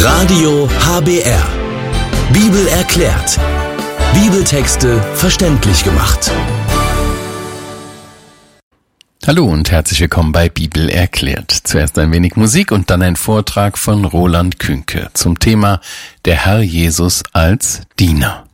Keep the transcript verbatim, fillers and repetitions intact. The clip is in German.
Radio H B R. Bibel erklärt. Bibeltexte verständlich gemacht. Hallo und herzlich willkommen bei Bibel erklärt. Zuerst ein wenig Musik und dann ein Vortrag von Roland Künke zum Thema Der Herr Jesus als Diener.